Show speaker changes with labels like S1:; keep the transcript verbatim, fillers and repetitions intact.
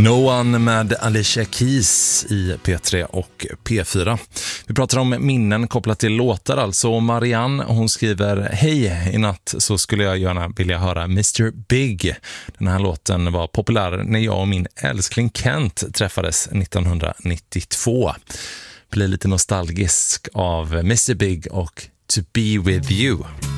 S1: No One med Alicia Keys i P tre och P fyra. Vi pratar om minnen kopplat till låtar alltså. Marianne, hon skriver: hej, i natt så skulle jag gärna vilja höra mister Big. Den här låten var populär när jag och min älskling Kent träffades nittonhundranittiotvå. Blir lite nostalgisk av mister Big och To Be With You.